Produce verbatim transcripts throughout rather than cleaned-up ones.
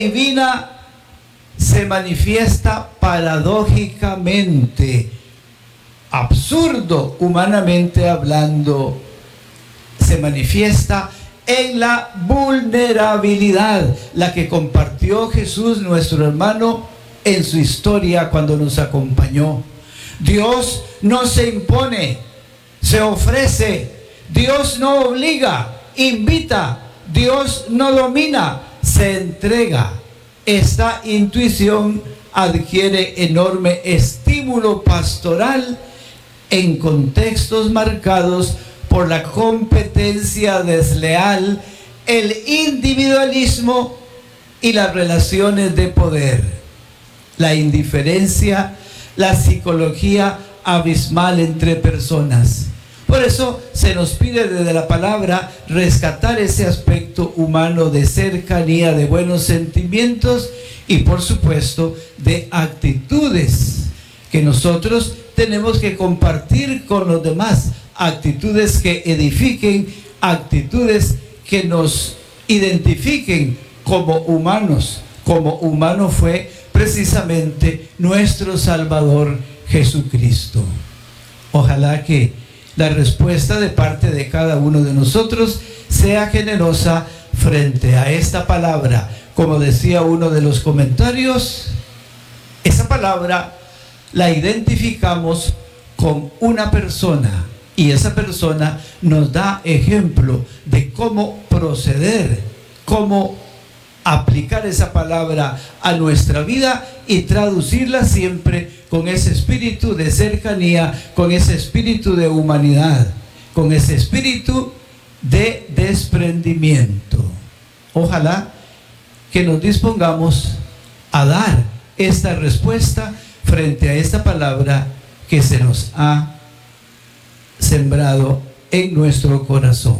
divina se manifiesta paradójicamente, absurdo humanamente hablando, se manifiesta en la vulnerabilidad, la que compartió Jesús, nuestro hermano, en su historia cuando nos acompañó. Dios no se impone, se ofrece. Dios no obliga, invita. Dios no domina, se entrega. Esta intuición adquiere enorme estímulo pastoral en contextos marcados por la competencia desleal, el individualismo y las relaciones de poder, la indiferencia, la psicología abismal entre personas. Por eso se nos pide desde la palabra rescatar ese aspecto humano de cercanía, de buenos sentimientos y por supuesto de actitudes que nosotros tenemos que compartir con los demás, actitudes que edifiquen, actitudes que nos identifiquen como humanos, como humano fue precisamente nuestro Salvador Jesucristo. Ojalá que la respuesta de parte de cada uno de nosotros sea generosa frente a esta palabra. Como decía uno de los comentarios, esa palabra la identificamos con una persona y esa persona nos da ejemplo de cómo proceder, cómo aplicar esa palabra a nuestra vida y traducirla siempre con ese espíritu de cercanía, con ese espíritu de humanidad, con ese espíritu de desprendimiento. Ojalá que nos dispongamos a dar esta respuesta frente a esta palabra que se nos ha sembrado en nuestro corazón.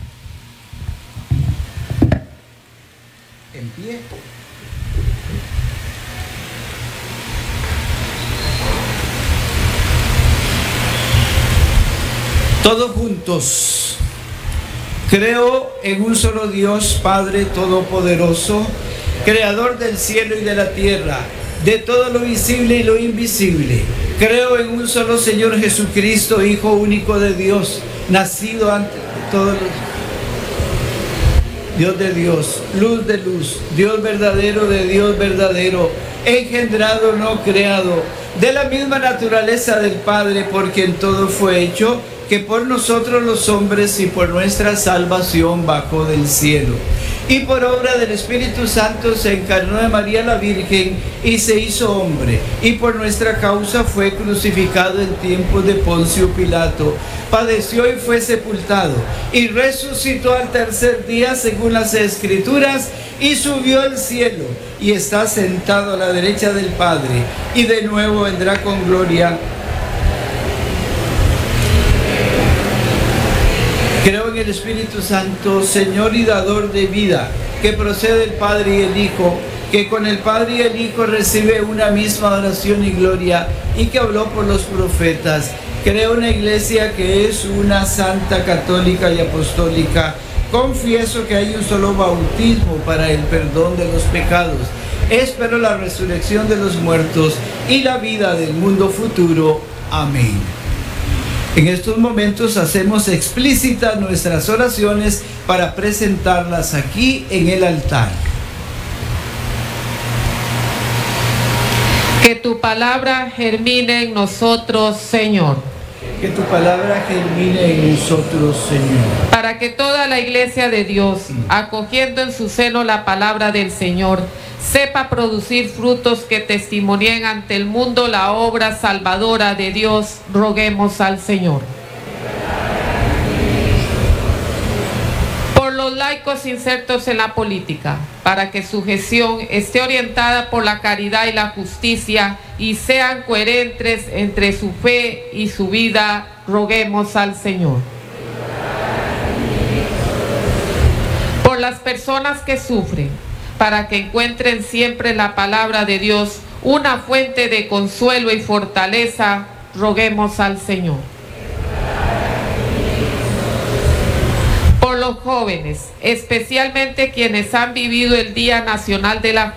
En pie. Todos juntos. Creo en un solo Dios, Padre Todopoderoso, Creador del cielo y de la tierra, de todo lo visible y lo invisible. Creo en un solo Señor Jesucristo, Hijo único de Dios, nacido ante todos los... Dios de Dios, luz de luz, Dios verdadero de Dios verdadero, engendrado, no creado, de la misma naturaleza del Padre, por quien todo fue hecho, que por nosotros los hombres y por nuestra salvación bajó del cielo. Y por obra del Espíritu Santo se encarnó de María la Virgen y se hizo hombre. Y por nuestra causa fue crucificado en tiempos de Poncio Pilato. Padeció y fue sepultado. Y resucitó al tercer día según las Escrituras y subió al cielo. Y está sentado a la derecha del Padre. Y de nuevo vendrá con gloria. Creo en el Espíritu Santo, Señor y dador de vida, que procede del Padre y el Hijo, que con el Padre y el Hijo recibe una misma oración y gloria, y que habló por los profetas. Creo en una iglesia que es una santa, católica y apostólica. Confieso que hay un solo bautismo para el perdón de los pecados. Espero la resurrección de los muertos y la vida del mundo futuro. Amén. En estos momentos hacemos explícitas nuestras oraciones para presentarlas aquí en el altar. Que tu palabra germine en nosotros, Señor. Que tu palabra germine en nosotros, Señor. Para que toda la iglesia de Dios, acogiendo en su seno la palabra del Señor, sepa producir frutos que testimonien ante el mundo la obra salvadora de Dios, roguemos al Señor. Por los laicos insertos en la política, para que su gestión esté orientada por la caridad y la justicia y sean coherentes entre su fe y su vida, roguemos al Señor. Por las personas que sufren, para que encuentren siempre en la palabra de Dios una fuente de consuelo y fortaleza, roguemos al Señor. Por los jóvenes, especialmente quienes han vivido el Día Nacional de la